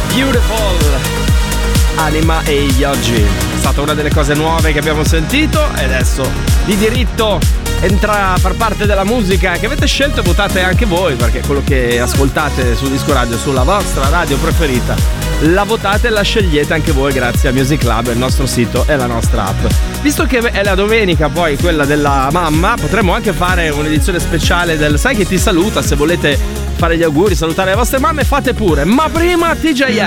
Beautiful, Anima e Yogi. È stata una delle cose nuove che abbiamo sentito e adesso di diritto entra a far parte della musica che avete scelto e votate anche voi, perché quello che ascoltate su Disco Radio, sulla vostra radio preferita, la votate e la scegliete anche voi grazie a Music Club, il nostro sito e la nostra app. Visto che è la domenica, poi quella della mamma, potremmo anche fare un'edizione speciale del Sai che ti saluta. Se volete fare gli auguri, salutare le vostre mamme, fate pure. Ma prima TJL.